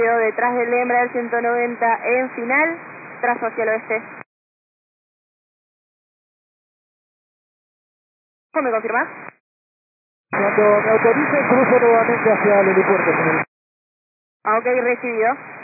Detrás del Embraer 190 en final, trazo hacia el oeste. ¿Cómo me confirmás? Cuando me autorice, cruzo nuevamente hacia el helipuerto, señor. Ah, ok, recibido.